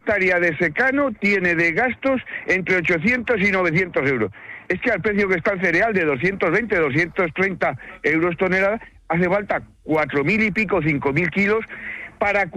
hectárea de secano tiene de gastos entre 800 y 900 euros. Es que al precio que está el cereal de 220, 230 euros tonelada, hace falta 4.000 y pico, 5.000 kilos para